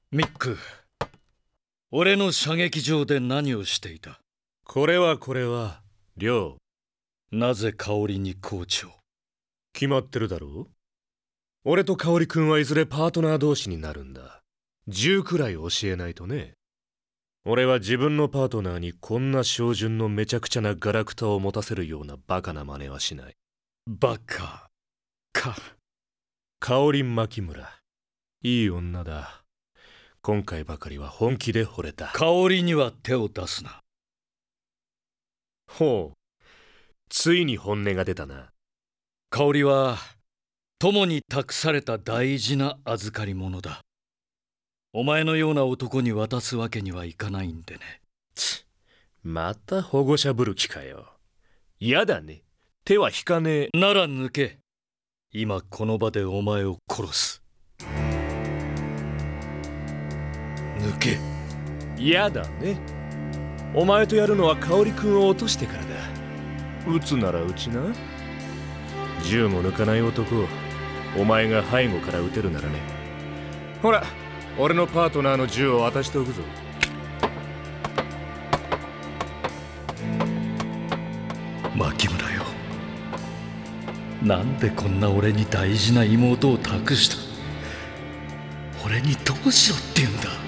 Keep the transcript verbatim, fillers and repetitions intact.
ミック、俺の射撃場で何をしていた？ これはこれは、リョウ。 なぜ香織にコーチを？ 決まってるだろう？俺と香織君はいずれパートナー同士になるんだ。銃くらい教えないとね。俺は自分のパートナーにこんな照準のめちゃくちゃなガラクタを持たせるようなバカな真似はしない。 バカか。 香織牧村、いい女だ。今回ばかりは本気で惚れた。 香織には手を出すな。 ほう、ついに本音が出たな。 香織は友に託された大事な預かり物だ。お前のような男に渡すわけにはいかないんでね。 つまた保護者ぶる気かよ。やだね。手は引かねえ。 なら抜け。今この場でお前を殺す。抜け。 やだね。お前とやるのは香織君を落としてからだ。撃つなら撃ちな。銃も抜かない男をお前が背後から撃てるならね。ほら、俺のパートナーの銃を渡しておくぞ。 牧村よ、なんでこんな俺に大事な妹を託した？俺にどうしろって言うんだ。